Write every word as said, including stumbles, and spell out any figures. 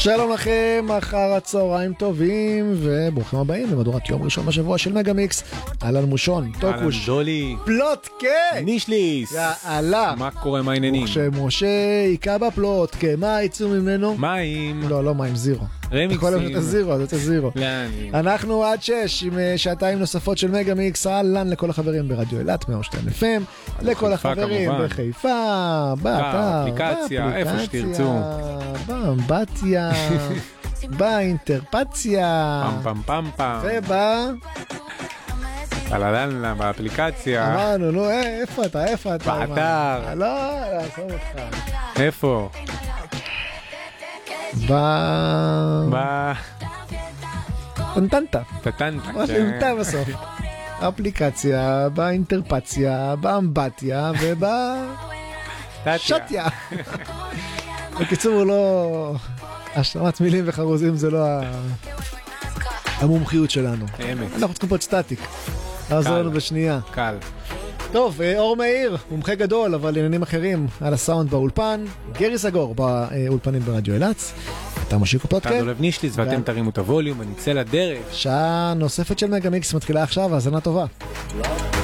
שלום לכם, אחר הצהריים טובים וברוכים הבאים למהדורת יום ראשון בשבוע של מגה מיקס. אהלן מושון, טוקוש, אהלן דולי, פלוטקה, נישליס. יאללה. מה קורה, מה העניינים? וכשמשה יקע בפלוטקה, מה יצאו ממנו? מים. לא, לא מים, זירו. רמיקסים. כל היום את הזירו, את הזירו. אנחנו עד שש עם שעתיים נוספות של מגה מיקס. אהלן לכל החברים ברדיו אילת מאה ושתיים אף אם, לכל החברים בחיפה, באתר, באפליקציה, איפה שתרצו, באמבטיה, באינטרפציה, פם פם פם פם, ובא פלדלנה באפליקציה. אמרנו, נו, איפה אתה, איפה אתה? באתר. לא, לעשות אותך. איפה? ב... ב... טנטנטה. טנטנטה. מה שנמתה בסוף. אפליקציה, באינטרפציה, באמבטיה ובשטיה. בקיצור, לא... השלמת מילים וחרוזים זה לא המומחיות שלנו. אמת. אנחנו צריכים פה את סטטיק. לעזור לנו בשנייה. קל. טוב, אור מאיר, מומחה גדול, אבל לעניינים אחרים, על הסאונד באולפן, גרי סגור באולפנים ברדיו אילת, אתה משיקו פלוטקה. אתה דולב נישליס ואתם תרימו את הווליום, אני צא לדרך. שעה נוספת של מגה מיקס מתחילה עכשיו, האזנה טובה.